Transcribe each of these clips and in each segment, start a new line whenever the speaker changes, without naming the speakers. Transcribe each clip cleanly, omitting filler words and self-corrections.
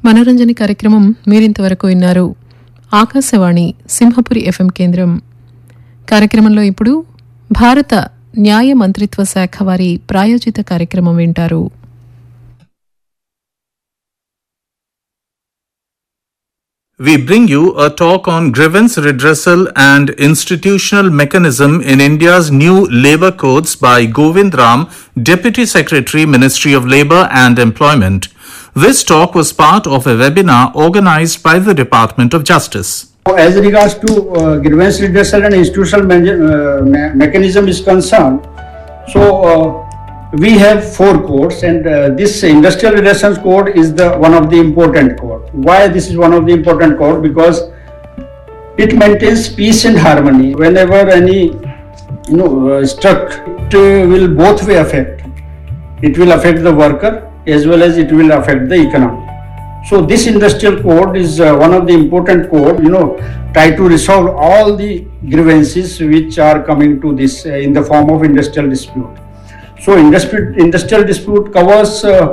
మనోరంజన కార్యక్రమం మీరింతవరకు విన్నారు. ఆకాశవాణి సింహపురి ఎఫ్ఎం కేంద్రం. కార్యక్రమంలో ఇప్పుడు భారత న్యాయ మంత్రిత్వ శాఖ వారి ప్రాయోజిత కార్యక్రమం వింటారు.
We bring you a talk on grievance redressal and institutional mechanism in India's new labour codes by Govind Ram, Deputy Secretary, Ministry of Labour and Employment. This talk was part of a webinar organised by the Department of Justice.
As regards to grievance redressal and institutional mechanism is concerned, we have 4 codes, and this industrial relations code is one of the important code. Why this is one of the important code? Because it maintains peace and harmony. Whenever any struck, it will both way affect. It will affect the worker as well as it will affect the economy. So this industrial code is one of the important code. Try to resolve all the grievances which are coming to this in the form of industrial dispute. So industrial dispute covers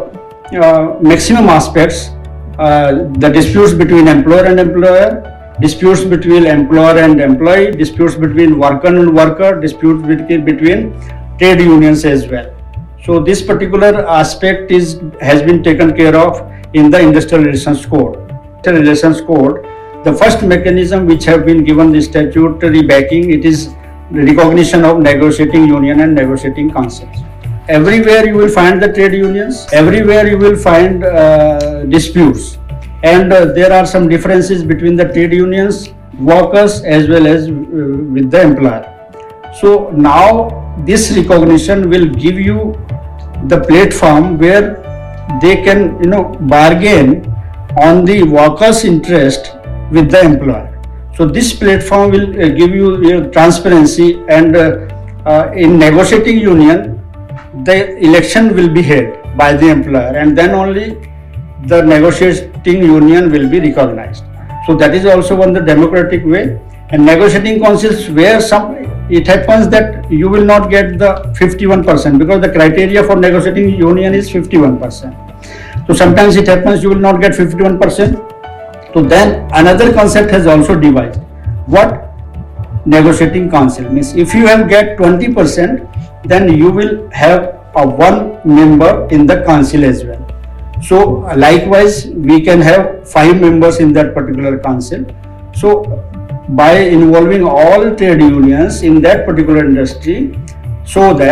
maximum aspects, the disputes between employer and employer, disputes between employer and employee, disputes between worker and worker, disputes between trade unions as well. So this particular aspect has been taken care of in the Industrial Relations Code. The Relations Code, the first mechanism which have been given the statutory backing, it is the recognition of negotiating union and negotiating councils. Everywhere you will find the trade unions, everywhere you will find disputes, and there are some differences between the trade unions, workers as well as with the employer. So now this recognition will give you the platform where they can bargain on the workers' interest with the employer. So this platform will give you transparency, and in negotiating union, the election will be held by the employer, and then only the negotiating union will be recognized. So that is also one the democratic way. And negotiating councils, where it happens that you will not get the 51%, because the criteria for negotiating union is 51%. So sometimes it happens you will not get 51%. So then another concept has also devised. What negotiating council means? If you have get 20%, then you will have a 1 member in the council as well. So likewise, we can have 5 members in that particular council. So by involving all trade unions in that particular industry, so that